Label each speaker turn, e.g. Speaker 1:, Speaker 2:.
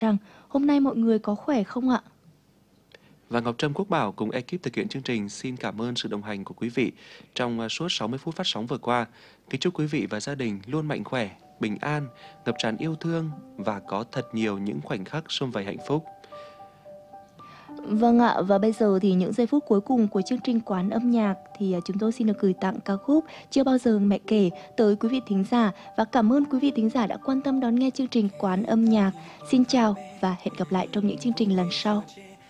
Speaker 1: rằng hôm nay mọi người có khỏe không ạ?
Speaker 2: Và Ngọc Trâm Quốc Bảo cùng ekip thực hiện chương trình xin cảm ơn sự đồng hành của quý vị trong suốt 60 phút phát sóng vừa qua. Kính chúc quý vị và gia đình luôn mạnh khỏe, bình an, ngập tràn yêu thương và có thật nhiều những khoảnh khắc sum vầy hạnh phúc.
Speaker 1: Vâng ạ, và bây giờ thì những giây phút cuối cùng của chương trình Quán âm nhạc thì chúng tôi xin được gửi tặng ca khúc Chưa bao giờ mẹ kể tới quý vị thính giả và cảm ơn quý vị thính giả đã quan tâm đón nghe chương trình Quán âm nhạc. Xin chào và hẹn gặp lại trong những chương trình lần sau.